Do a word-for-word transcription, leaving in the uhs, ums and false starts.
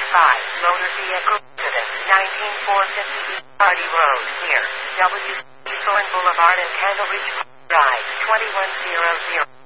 five, motor vehicle accident, nineteen four fifty East Party Road, near W. Thorne Boulevard and Candlereach Drive, twenty-one hundred.